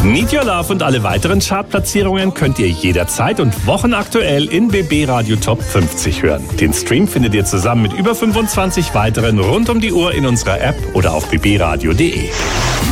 Need Your Love und alle weiteren Chartplatzierungen könnt ihr jederzeit und wochenaktuell in BB Radio Top 50 hören. Den Stream findet ihr zusammen mit über 25 weiteren rund um die Uhr in unserer App oder auf bbradio.de.